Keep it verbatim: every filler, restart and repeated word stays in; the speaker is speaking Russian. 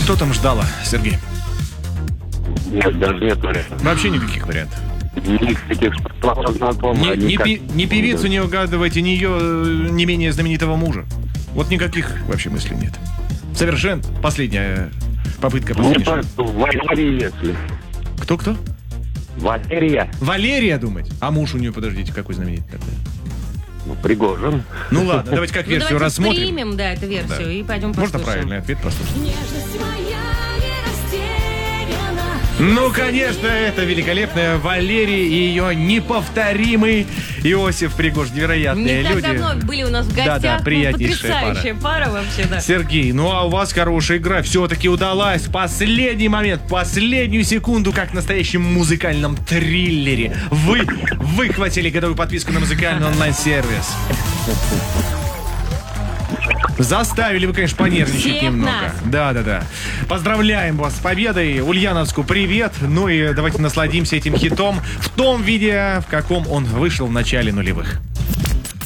Кто там ждала, Сергей? Нет, даже нет вариантов. Вообще никаких вариантов. Никаких знакомых. Не, не, пи- не певицу не угадывайте, ни ее не менее знаменитого мужа. Вот никаких вообще мыслей нет. Совершенно последняя попытка. Мне Последняя. просто Валерия, если. Кто-кто? Валерия. Валерия думать. А муж у нее, подождите, какой знаменитый такой? Ну, Пригожин. Ну ладно, давайте как Ну, версию давайте рассмотрим. примем, да, эту версию Да. и пойдем Можно послушаем. правильный ответ послушать? Нежность моя не растеряна. Ну, конечно, это великолепная Валерия и ее неповторимый Иосиф Пригожин. Невероятные Не так люди. давно были у нас в гостях. Да-да, Ну, приятнейшая пара. потрясающая пара вообще, да. Сергей, ну а у вас хорошая игра все-таки удалась. Последний момент, последнюю секунду, как в настоящем музыкальном триллере. Вы выхватили годовую подписку на музыкальный онлайн-сервис. Заставили вы, конечно, понервничать Всех немного. нас. Да-да-да. Поздравляем вас с победой. Ульяновску привет. Ну и давайте насладимся этим хитом в том виде, в каком он вышел в начале нулевых.